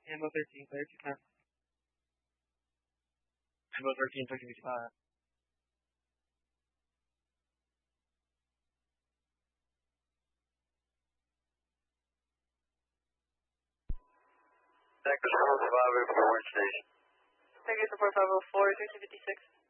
Ammo 13, clear 210. Ammo 13, 1355. Tanker 4 5 for Orange Station. Tanker support 504, 1356.